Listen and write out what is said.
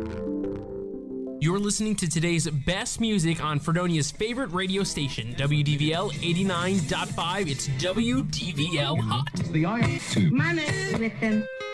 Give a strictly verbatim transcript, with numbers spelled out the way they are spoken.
You're listening to today's best music on Fredonia's favorite radio station, W D V L eighty-nine point five. It's W D V L Hot. The I two. My name is Listen.